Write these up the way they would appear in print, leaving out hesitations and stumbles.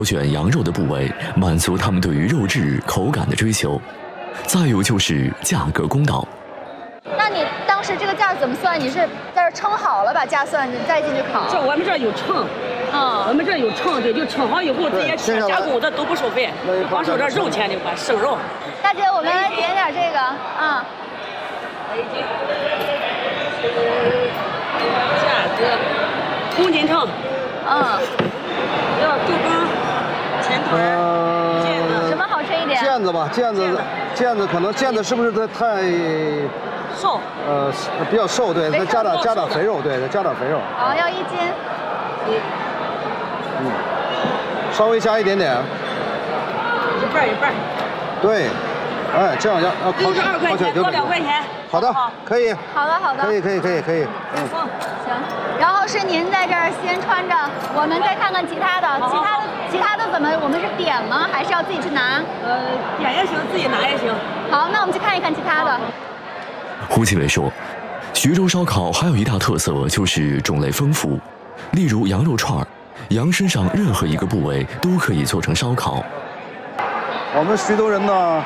选羊肉的部位，满足他们对于肉质、口感的追求。再有就是价格公道。 那你当时这个价怎么算？你是在这称好了把价算，你再进去烤？ 我们这有秤，我们这有秤，对，就称好以后直接切，加工的都不收费，光收这肉钱就管生肉。 大姐，我们来点点这个啊。 价格，公斤称。要豆干、前腿、腱子。 什么好吃一点？ 腱子吧，腱子可能腱子是不是太瘦？ 比较瘦，对，再加点肥肉，对，再加点肥肉。 好，要1斤。 稍微加一点点。 一半一半。 对，哎，这样要烤 62块钱，多2块钱。 好的，可以。 好的，好的。 可以。 行。然后是您在这儿先穿着，我们再看看其他的，其他的怎么？我们是点吗？还是要自己去拿？ 点也行，自己拿也行。 好，那我们去看一看其他的。 胡继伟说，徐州烧烤还有一大特色就是种类丰富，例如羊肉串儿，羊身上任何一个部位都可以做成烧烤。 我们徐州人呢，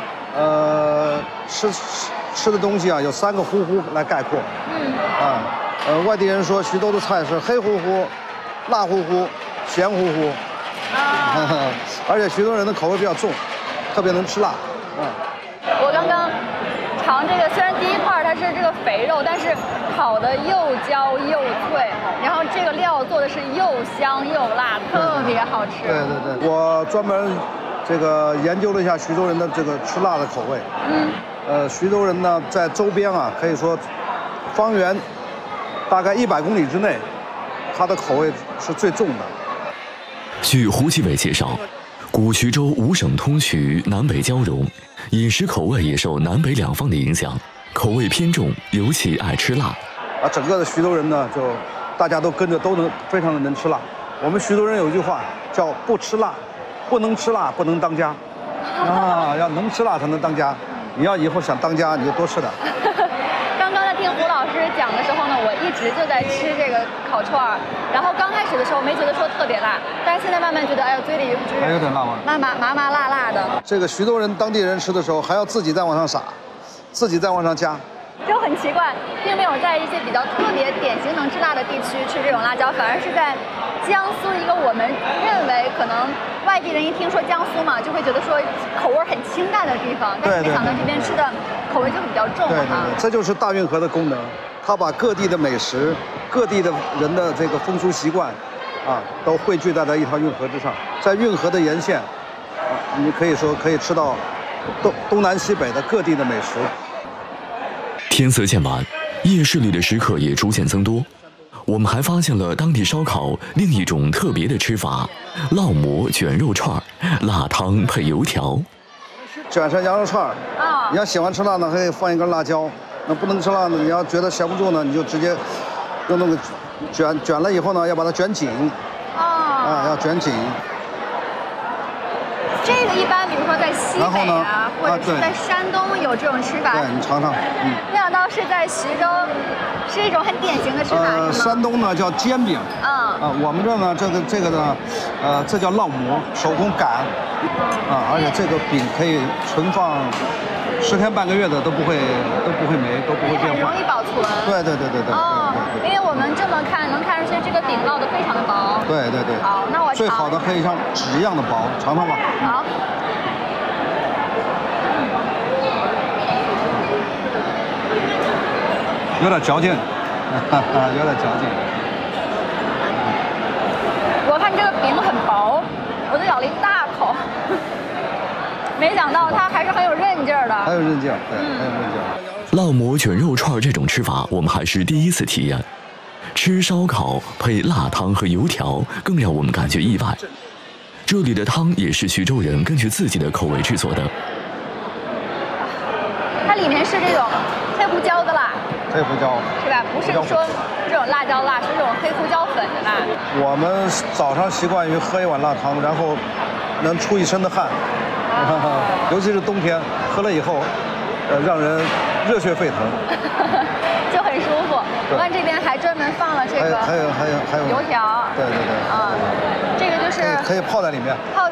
吃的东西啊，有3个呼呼来概括。外地人说徐州的菜是黑乎乎、辣乎乎、咸乎乎。而且徐州人的口味比较重，特别能吃辣。 我刚刚尝这个，虽然第一块它是这个肥肉，但是烤的又焦又脆，然后这个料做的是又香又辣，特别好吃。 对，我专门这个研究了一下徐州人的这个吃辣的口味。徐州人呢，在周边啊，可以说方圆大概100公里之内，它的口味是最重的。 据胡继伟介绍，古徐州5省通衢，南北交融，饮食口味也受南北两方的影响，口味偏重，尤其爱吃辣。 整个的徐州人呢，就大家都跟着都能非常的能吃辣。我们徐州人有一句话叫“不吃辣，不能吃辣，不能当家”。要能吃辣才能当家。你要以后想当家，你就多吃点。 刚刚在听胡老师讲的时候呢，我一直就在吃这个烤串儿，然后刚开始的时候没觉得说特别辣，但是现在慢慢觉得，哎呦，嘴里就是还有点辣味， 麻辣的。这个徐州人当地人吃的时候，还要自己再往上撒，自己再往上加。 就很奇怪，并没有在一些比较特别典型能吃辣的地区吃这种辣椒，反而是在江苏一个我们认为可能外地人一听说江苏嘛，就会觉得说口味很清淡的地方，但是没想到这边吃的口味就比较重哈。 这就是大运河的功能，它把各地的美食、各地的人的这个风俗习惯，都汇聚在一条运河之上，在运河的沿线，你可以说可以吃到东南西北的各地的美食。 天色渐晚，夜市里的食客也逐渐增多。我们还发现了当地烧烤另一种特别的吃法——烙馍卷肉串，辣汤配油条。 卷成羊肉串你要喜欢吃辣呢，可以放一根辣椒；那不能吃辣呢，你要觉得闲不住呢，你就直接用那个卷了以后呢，要把它卷紧。要卷紧。 这个一般，比如说在西北或者是在山东有这种吃法。 对，你尝尝。 没想到是在徐州，是一种很典型的吃法。 山东呢叫煎饼。我们这呢这个呢，这叫烙馍，手工擀。而且这个饼可以存放10天半个月的都不会没，都不会变坏。 很容易保存。 对。 因为我们这么看能看出去这个饼烙得非常的薄。 对。 好，那我最好的可以像纸一样的薄，尝尝吧。 好。 有点嚼劲，有点嚼劲。 我看这个饼很薄，我就咬了一大口，没想到它还是很有韧劲儿的。 很有韧劲，对，很有韧劲。 烙馍卷肉串这种吃法，我们还是第一次体验。吃烧烤配辣汤和油条，更让我们感觉意外。这里的汤也是徐州人根据自己的口味制作的。 它里面是这种黑胡椒的辣。 黑胡椒是吧？不是说这种辣椒辣，是这种黑胡椒粉的辣。 我们早上习惯于喝一碗辣汤，然后能出一身的汗，尤其是冬天，喝了以后，让人热血沸腾， 就很舒服。我看这边还专门放了这个， 还有油条。 对。 这个就是可以泡在里面。 泡。